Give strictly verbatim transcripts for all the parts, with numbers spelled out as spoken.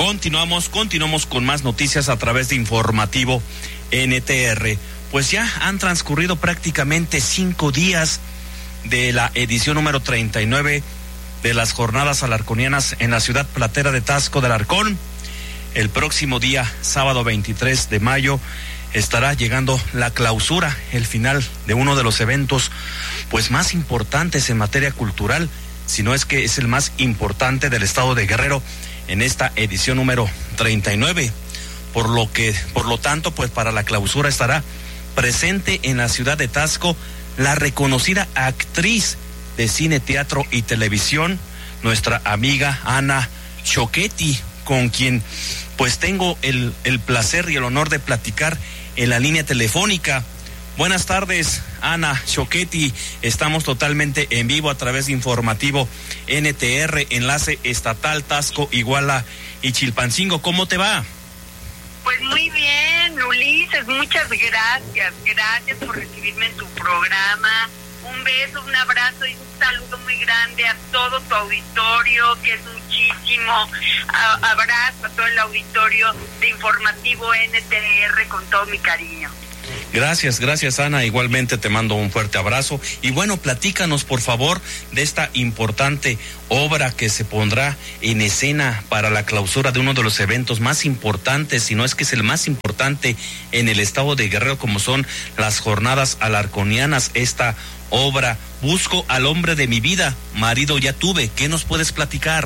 Continuamos, continuamos con más noticias a través de Informativo N T R. Pues ya han transcurrido prácticamente cinco días de la edición número treinta y nueve de las jornadas alarconianas en la ciudad platera de Taxco de Alarcón. El próximo día, sábado veintitrés de mayo, estará llegando la clausura, el final de uno de los eventos pues más importantes en materia cultural, si no es que es el más importante del estado de Guerrero en esta edición número treinta y nueve. Por lo que, por lo tanto, pues para la clausura estará presente en la ciudad de Taxco la reconocida actriz de cine, teatro y televisión, nuestra amiga Ana Choquetti, con quien pues tengo el, el placer y el honor de platicar en la línea telefónica. Buenas tardes, Ana Choquetti. Estamos totalmente en vivo a través de Informativo N T R, enlace estatal Taxco, Iguala y Chilpancingo. ¿Cómo te va? Pues muy bien, Ulises, muchas gracias. Gracias por recibirme en tu programa. Un beso, un abrazo y un saludo muy grande a todo tu auditorio, que es muchísimo. A, abrazo a todo el auditorio de Informativo N T R con todo mi cariño. Gracias, gracias Ana, igualmente te mando un fuerte abrazo. Y bueno, platícanos por favor de esta importante obra que se pondrá en escena para la clausura de uno de los eventos más importantes, si no es que es el más importante en el estado de Guerrero, como son las jornadas alarconianas. Esta obra, Busco al hombre de mi vida, marido ya tuve. ¿Qué nos puedes platicar?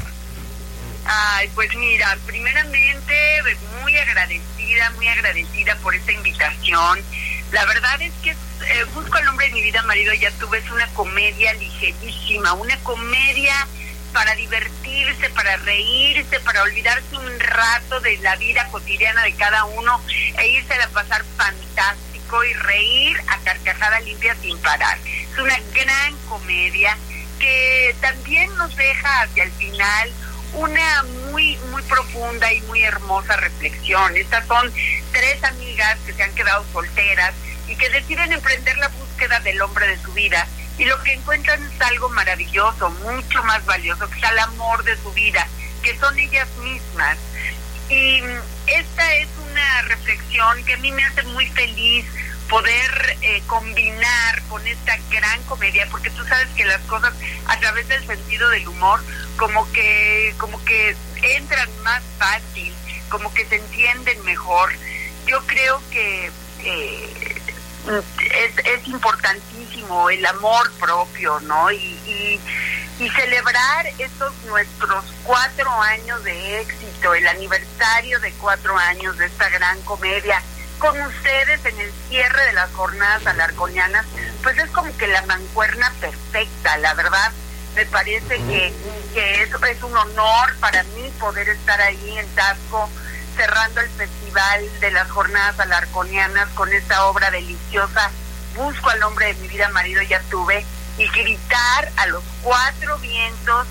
Ay, pues mira, primeramente muy agradecida, muy agradecida por esta invitación. La verdad es que eh, Busco al hombre de mi vida, marido ya tuve, es una comedia ligerísima, una comedia para divertirse, para reírse, para olvidarse un rato de la vida cotidiana de cada uno e irse a pasar fantástico y reír a carcajada limpia sin parar. Es una gran comedia que también nos deja hacia el final una muy muy profunda y muy hermosa reflexión. Estas son tres amigas que se han quedado solteras y que deciden emprender la búsqueda del hombre de su vida, y lo que encuentran es algo maravilloso, mucho más valioso, que es el amor de su vida, que son ellas mismas. Y esta es una reflexión que a mí me hace muy feliz poder eh, combinar con esta gran comedia, porque tú sabes que las cosas a través del sentido del humor como que como que entran más fácil, como que se entienden mejor. Yo creo que eh, es, es importantísimo el amor propio, ¿no? Y, y, y celebrar estos nuestros cuatro años de éxito, el aniversario de cuatro años de esta gran comedia, con ustedes en el cierre de las jornadas alarconianas, pues es como que la mancuerna perfecta. La verdad, me parece que, que eso es un honor para mí poder estar ahí en Taxco, cerrando el festival de las jornadas alarconianas con esta obra deliciosa, Busco al hombre de mi vida, marido ya tuve, y gritar a los cuatro vientos: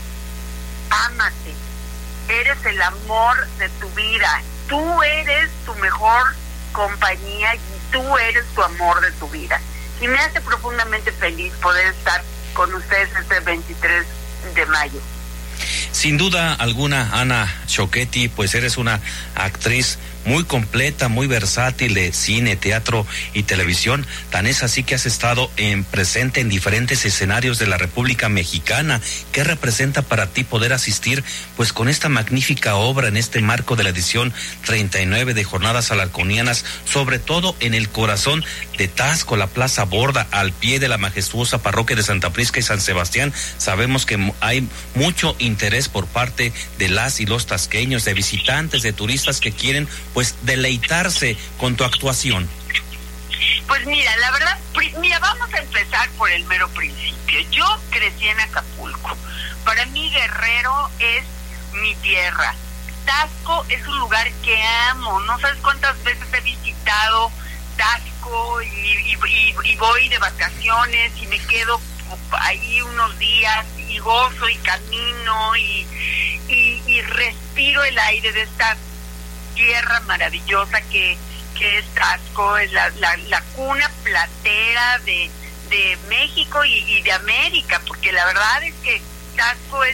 ámate, eres el amor de tu vida, tú eres tu mejor compañía y tú eres tu amor de tu vida. Y me hace profundamente feliz poder estar con ustedes este veintitrés de mayo. Sin duda alguna, Ana Choquetti, pues eres una actriz muy completa, muy versátil de cine, teatro y televisión. Tan es así que has estado en presente en diferentes escenarios de la República Mexicana. ¿Qué representa para ti poder asistir pues con esta magnífica obra en este marco de la edición treinta y nueve de Jornadas Alarconianas, sobre todo en el corazón de Taxco, la Plaza Borda, al pie de la majestuosa parroquia de Santa Prisca y San Sebastián? Sabemos que hay mucho interés por parte de las y los tasqueños, de visitantes, de turistas que quieren pues deleitarse con tu actuación. Pues mira, la verdad, mira, vamos a empezar por el mero principio. Yo crecí en Acapulco. Para mí Guerrero es mi tierra. Taxco es un lugar que amo. No sabes cuántas veces he visitado Taxco y, y, y, y voy de vacaciones y me quedo ahí unos días y gozo y camino y, y, y respiro el aire de esta tierra maravillosa que, que es Taxco, es la, la, la cuna platera de, de México y, y de América, porque la verdad es que Taxco es,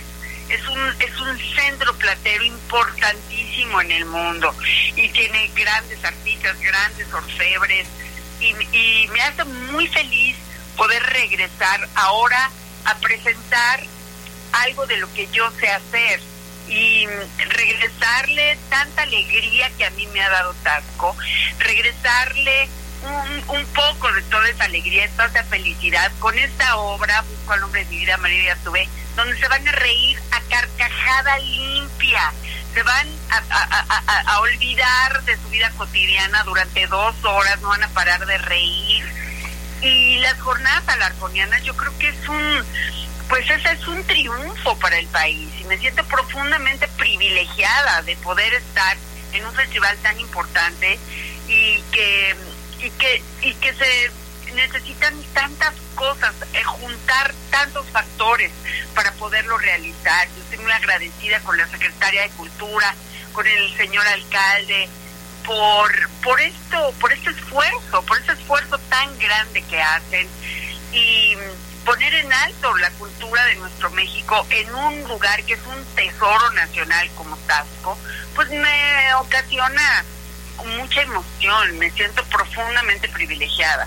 es un es un centro platero importantísimo en el mundo y tiene grandes artistas, grandes orfebres y, y me hace muy feliz poder regresar ahora a presentar algo de lo que yo sé hacer y regresarle tanta alegría que a mí me ha dado Taxco, regresarle un, un poco de toda esa alegría, toda esa felicidad con esta obra, Busco al hombre de mi vida, Marido ya tuve, donde se van a reír a carcajada limpia, se van a, a, a, a olvidar de su vida cotidiana durante dos horas, no van a parar de reír. Y las jornadas alarconianas yo creo que es un, pues ese es un triunfo para el país y me siento profundamente privilegiada de poder estar en un festival tan importante y que y que y que se necesitan tantas cosas, eh, juntar tantos factores para poderlo realizar. Yo estoy muy agradecida con la secretaria de Cultura, con el señor alcalde, por por esto, por este esfuerzo, por este esfuerzo tan grande que hacen y poner en alto la cultura de nuestro México en un lugar que es un tesoro nacional como Taxco, pues me ocasiona mucha emoción, me siento profundamente privilegiada.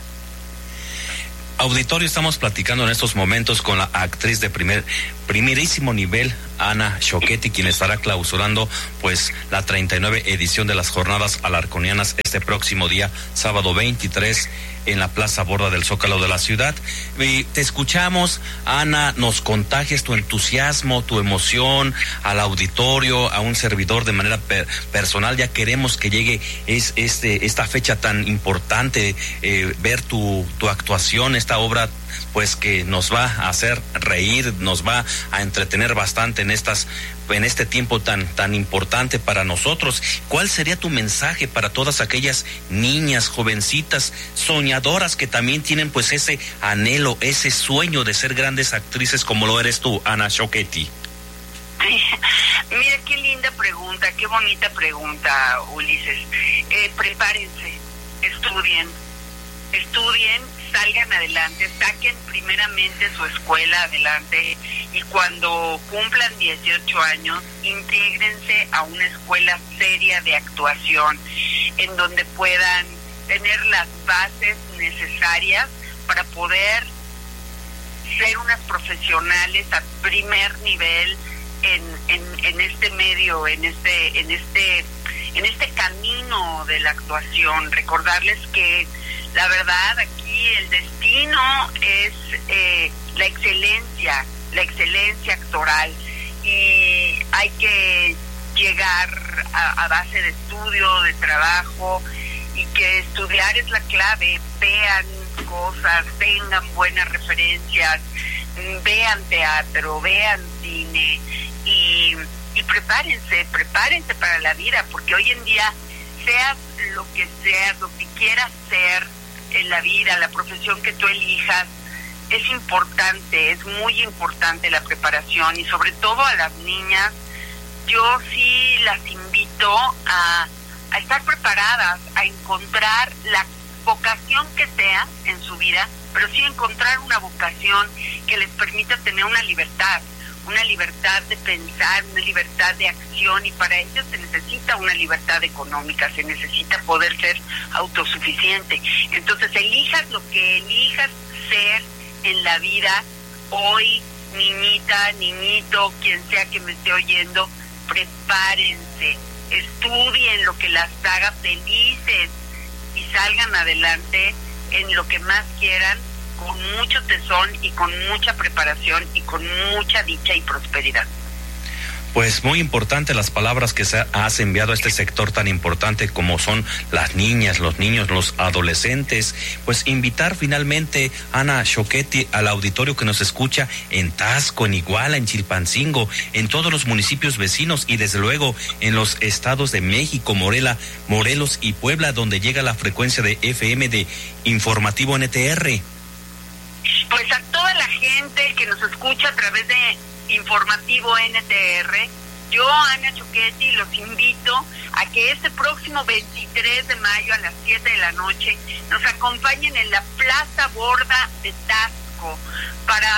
Auditorio, estamos platicando en estos momentos con la actriz de primer primerísimo nivel, Ana Choquetti, quien estará clausurando pues la treinta y nueve edición de las jornadas alarconianas este próximo día, sábado veintitrés, en la Plaza Borda del Zócalo de la ciudad. Y te escuchamos, Ana, nos contagias tu entusiasmo, tu emoción al auditorio, a un servidor de manera per personal. Ya queremos que llegue es, este, esta fecha tan importante, eh, ver tu, tu actuación, esta obra pues que nos va a hacer reír, nos va a entretener bastante en estas en este tiempo tan tan importante para nosotros. ¿Cuál sería tu mensaje para todas aquellas niñas, jovencitas, soñadoras que también tienen pues ese anhelo, ese sueño de ser grandes actrices como lo eres tú, Ana Choquetti? Mira qué linda pregunta, qué bonita pregunta, Ulises. Eh, prepárense, estudien, estudien, salgan adelante, saquen primeramente su escuela adelante y cuando cumplan dieciocho años, intégrense a una escuela seria de actuación en donde puedan tener las bases necesarias para poder ser unas profesionales a primer nivel en, en, en este medio, en este, en este, en este camino de la actuación. Recordarles que la verdad aquí el destino es eh, la excelencia, la excelencia actoral y hay que llegar a, a base de estudio, de trabajo y que estudiar es la clave. Vean cosas, tengan buenas referencias, vean teatro, vean cine y, y prepárense, prepárense para la vida porque hoy en día seas lo que seas, lo que quieras ser en la vida, la profesión que tú elijas, es importante, es muy importante la preparación y sobre todo a las niñas, yo sí las invito a, a estar preparadas, a encontrar la vocación que sea en su vida, pero sí encontrar una vocación que les permita tener una libertad, una libertad de pensar, una libertad de acción y para ello se necesita una libertad económica, se necesita poder ser autosuficiente. Entonces elijas lo que elijas ser en la vida, hoy, niñita, niñito, quien sea que me esté oyendo, prepárense, estudien lo que las haga felices y salgan adelante en lo que más quieran, con mucho tesón y con mucha preparación y con mucha dicha y prosperidad. Pues muy importante las palabras que se has enviado a este sector tan importante como son las niñas, los niños, los adolescentes. Pues invitar finalmente, Ana Choquetti, al auditorio que nos escucha en Taxco, en Iguala, en Chilpancingo, en todos los municipios vecinos y desde luego en los estados de México, Morela, Morelos y Puebla, donde llega la frecuencia de F M de Informativo N T R. Pues a toda la gente que nos escucha a través de Informativo N T R, yo, Ana Choquetti, los invito a que este próximo veintitrés de mayo a las siete de la noche nos acompañen en la Plaza Borda de Taxco para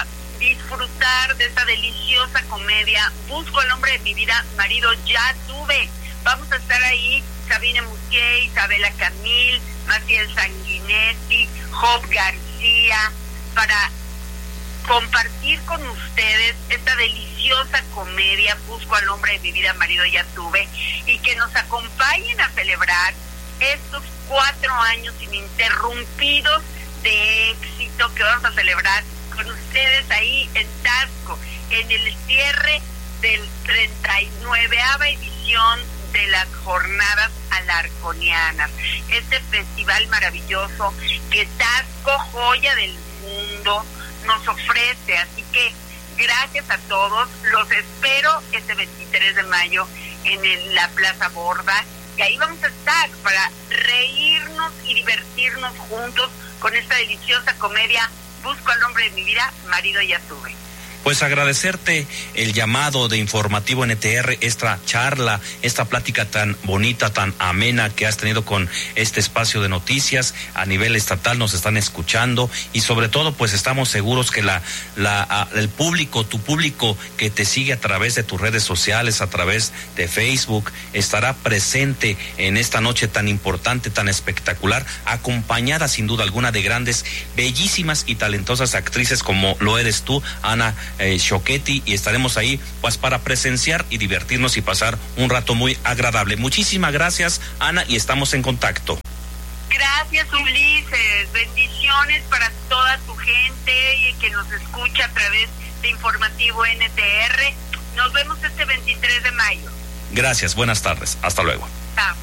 disfrutar de esta deliciosa comedia Busco al hombre de mi vida, marido ya tuve. Vamos a estar ahí, Sabine Musquier, Isabela Camil, Maciel Sanguinetti, Job García, para compartir con ustedes esta deliciosa comedia Busco al hombre de mi vida, marido ya tuve, y que nos acompañen a celebrar estos cuatro años ininterrumpidos de éxito que vamos a celebrar con ustedes ahí en Taxco, en el cierre del treinta y nueveava edición de las Jornadas Alarconianas, este festival maravilloso que Taxco, joya del mundo, nos ofrece. Así que gracias a todos, los espero este veintitrés de mayo en el, la Plaza Borda, y ahí vamos a estar para reírnos y divertirnos juntos con esta deliciosa comedia Busco al hombre de mi vida, marido ya tuve. Pues agradecerte el llamado de Informativo N T R, esta charla, esta plática tan bonita, tan amena que has tenido con este espacio de noticias. A nivel estatal nos están escuchando y sobre todo pues estamos seguros que la, la, el público, tu público que te sigue a través de tus redes sociales, a través de Facebook, estará presente en esta noche tan importante, tan espectacular, acompañada sin duda alguna de grandes, bellísimas y talentosas actrices como lo eres tú, Ana Eh, Choquetti, y estaremos ahí pues para presenciar y divertirnos y pasar un rato muy agradable. Muchísimas gracias, Ana, y estamos en contacto. Gracias, Ulises. Bendiciones para toda tu gente y que nos escucha a través de Informativo N T R. Nos vemos este veintitrés de mayo. Gracias, buenas tardes. Hasta luego. Chao.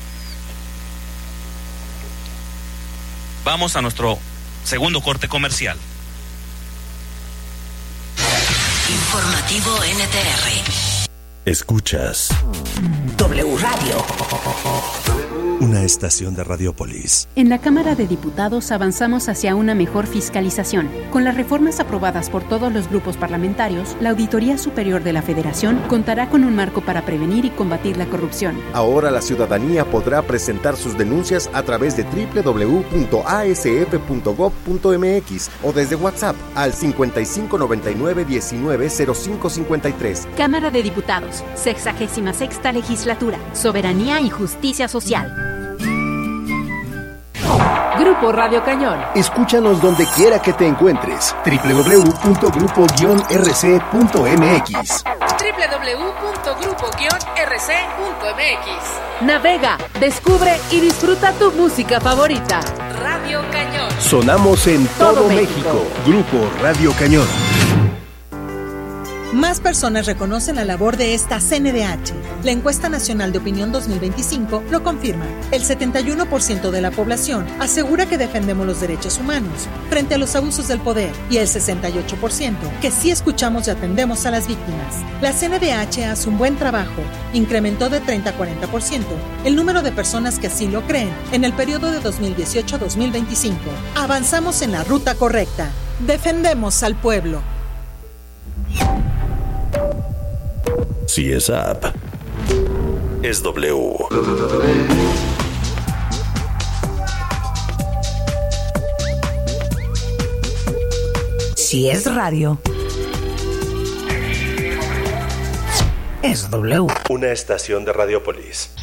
Vamos a nuestro segundo corte comercial. Informativo N T R. Escuchas W Radio. Una estación de Radiopolis. En la Cámara de Diputados avanzamos hacia una mejor fiscalización. Con las reformas aprobadas por todos los grupos parlamentarios, la Auditoría Superior de la Federación contará con un marco para prevenir y combatir la corrupción. Ahora la ciudadanía podrá presentar sus denuncias a través de doble u doble u doble u punto a s f punto gob punto m x o desde WhatsApp al cincuenta y cinco noventa y nueve diecinueve cero cinco cincuenta y tres. Cámara de Diputados, sexagésima sexta Legislatura, Soberanía y Justicia Social. Grupo Radio Cañón. Escúchanos donde quiera que te encuentres. doble u doble u doble u punto grupo guion r c punto m x. doble u doble u doble u punto grupo guion r c punto m x. Navega, descubre y disfruta tu música favorita. Radio Cañón. Sonamos en todo, todo México. México. Grupo Radio Cañón. Más personas reconocen la labor de esta C N D H. La encuesta nacional de opinión dos mil veinticinco lo confirma. El setenta y uno por ciento de la población asegura que defendemos los derechos humanos frente a los abusos del poder y el sesenta y ocho por ciento que sí escuchamos y atendemos a las víctimas. La C N D H hace un buen trabajo. Incrementó de treinta a cuarenta por ciento el número de personas que así lo creen en el periodo de dos mil dieciocho a dos mil veinticinco. Avanzamos en la ruta correcta. Defendemos al pueblo. Si es app, es W. Si es radio, es W. Una estación de Radiopolis.